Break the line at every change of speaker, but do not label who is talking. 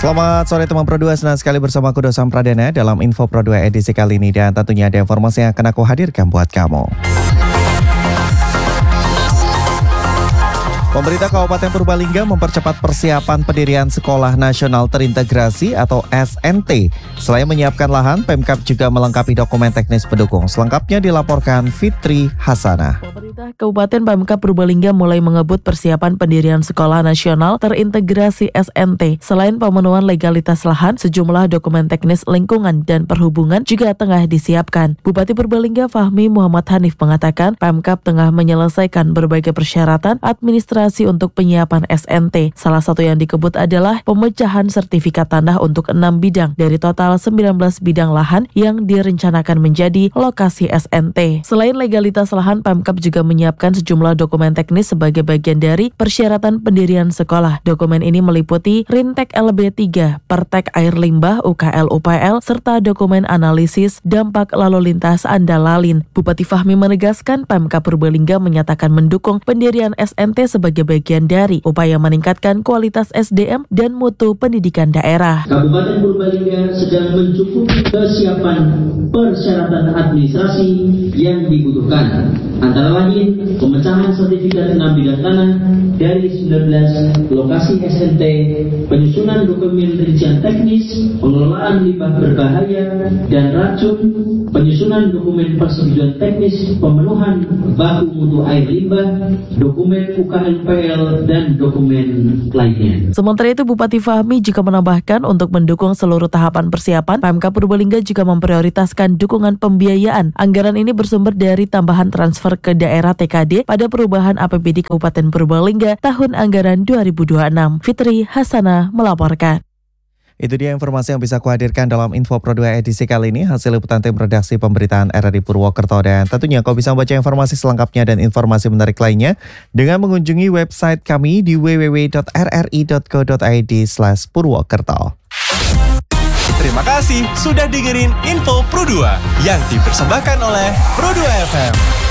Selamat sore teman Pro 2, senang sekali bersama aku Dosam Pradana dalam Info Pro 2 edisi kali ini. Dan tentunya ada informasi yang akan aku hadirkan buat kamu. Pemerintah Kabupaten Purbalingga mempercepat persiapan pendirian Sekolah Nasional Terintegrasi atau SNT. Selain menyiapkan lahan, Pemkab juga melengkapi dokumen teknis pendukung. Selengkapnya dilaporkan Fitri Hasanah.
Pemerintah Kabupaten Pemkab Purbalingga mulai mengebut persiapan pendirian Sekolah Nasional Terintegrasi SNT. Selain pemenuhan legalitas lahan, sejumlah dokumen teknis lingkungan dan perhubungan juga tengah disiapkan. Bupati Purbalingga Fahmi Muhammad Hanif mengatakan Pemkab tengah menyelesaikan berbagai persyaratan administrasi untuk penyiapan SNT. Salah satu yang dikebut adalah pemecahan sertifikat tanah untuk 6 bidang dari total 19 bidang lahan yang direncanakan menjadi lokasi SNT. Selain legalitas lahan, Pemkab juga menyiapkan sejumlah dokumen teknis sebagai bagian dari persyaratan pendirian sekolah. Dokumen ini meliputi Rintek LB3, Pertek Air Limbah UKL UPL, serta dokumen analisis dampak lalu lintas Andalalin. Bupati Fahmi menegaskan Pemkab Purbalingga menyatakan mendukung pendirian SNT sebagai bagian dari upaya meningkatkan kualitas SDM dan mutu pendidikan daerah.
Kabupaten Purbalingga sedang mencukupi kesiapan persyaratan administrasi yang dibutuhkan, antara lain pemecahan sertifikat 6 bidang tanah dari 19 lokasi SNT, penyusunan dokumen rincian teknis, pengelolaan limbah berbahaya dan racun, penyusunan dokumen persetujuan teknis, pemenuhan baku mutu air limbah, dokumen UKLPL dan dokumen lainnya.
Sementara itu, Bupati Fahmi juga menambahkan untuk mendukung seluruh tahapan persiapan, Pemkab Purbalingga juga memprioritaskan dukungan pembiayaan. Anggaran ini bersumber dari tambahan transfer ke daerah TKD pada perubahan APBD Kabupaten Purbalingga tahun anggaran 2026. Fitri Hasanah melaporkan.
Itu dia informasi yang bisa aku hadirkan dalam Info Pro 2 edisi kali ini. Hasil liputan tim redaksi pemberitaan RRI Purwokerto. Dan tentunya kau bisa membaca informasi selengkapnya dan informasi menarik lainnya dengan mengunjungi website kami di www.rri.co.id/Purwokerto.
Terima kasih sudah dengerin Info Pro 2 yang dipersembahkan oleh Pro 2 FM.